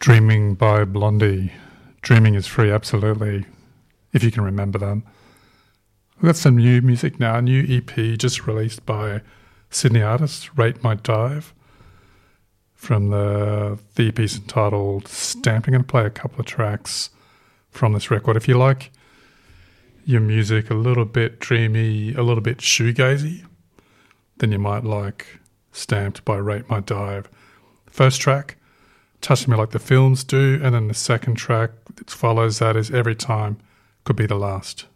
Dreaming by Blondie. Dreaming is free, absolutely, if you can remember them. We've got some new music now, a new EP just released by Sydney artist Rate My Dive. From the EP's entitled Stamped. I'm going to play a couple of tracks from this record. If you like your music a little bit dreamy, a little bit shoegazy, then you might like Stamped by Rate My Dive. First track, Touch Me Like the Films Do, and then the second track that follows that is Every Time Could Be the Last.